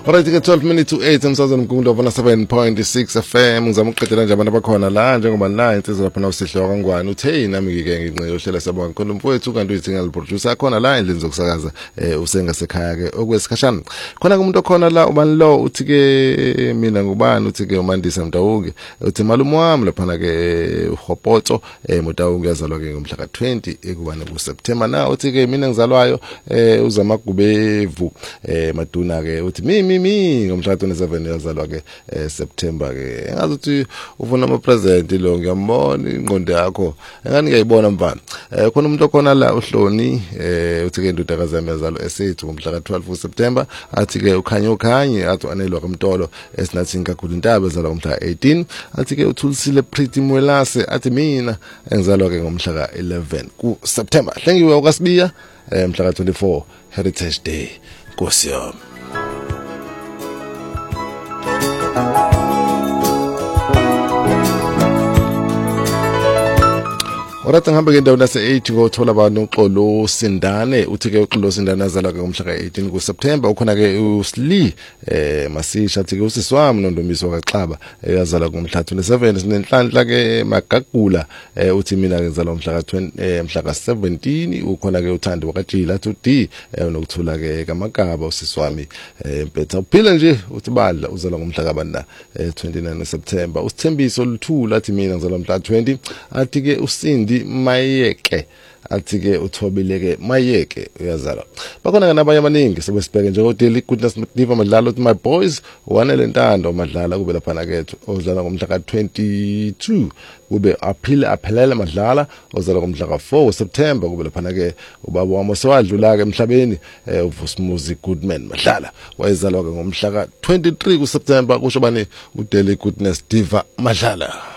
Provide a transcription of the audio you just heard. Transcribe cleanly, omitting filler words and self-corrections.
Alright ke 12 minutes to 8 emsazweni mgundo bona 7.6 FM ngizama ukuqedela nje abantu abakhona la njengoba la insizwa lapha nawusihloko ngwani uthe nami ngike nginqe uhlela sabona khona mfowethu kanti uyithinga producer khona la endlini zokusakaza usengasekhaya ke okwesikhashana khona umuntu okhona la ubani lo uthi ke mina ngubani uthi ke uMandisa Mtawuke uthi malume wami lapha ke uHopotso Mtawuke yazalwa ke ngomhla ka20 ekubani kuSeptember na uthi ke mina ngizalwayo uZamagubevu Maduna ke uthi mimi ngomhla ka27 yazalwa ke September ke ngazuthi ufuna ama present lo ngiyambona ingqondo yakho engani ngiyayibona mfana khona umuntu okhona la uHloni uthi ke indodakazi yami yazalwa esethu ngomhla ka12 September athi ke ukhanye athi anelwa kaMtolo esinathi kakhulu intaba yazalwa ngomhla ka18 athi ke uthulisile Pretty Mwelase athi mina engizalwa ke ngomhla ka11 ku September hlengiwe uKasibiya mhla ka24 Heritage Day Nkosi yami. Oratha ngihamba ke endaweni yase8 ngothola abantu uXolo Sindane uthi ke uXolo Sindane azalwa ke ngomhla ka18 ku September ukhona ke uSli Masisha athi ke usiswami noNdombiso kaXaba yazalwa ngomhla ka27 sinenhlanhla ke Magagula uthi mina ngizalwa ngomhla ka20 mhla ka17 ukhona ke uThandi wakaJila athi uD nokuthula ke kaMagaba usiswami impetha uphila nje uthi badla uzalwa ngomhla kabanda 29 September usithembiso oluthula athi mina ngizalwa ngomhla ka20 athi ke uSindi Mayeke athi ke uthobile ke Mayeke uyazalwa bakhona ke nabanye abaningi sebesibheke nje uDaily Goodness Diva Madlala uthi my boys wanele ntando Madlala kube lapha nakethu ozalwa ngomhla ka22 kube aphelela Madlala ozalwa ngomhla ka4 September kube lapha ke ubaba wami sewadlula ke emhlabeni uVusmuzi Goodman Madlala wayezalwa ke ngomhla ka23 ku September kusho bani uDaily Goodness Diva Madlala.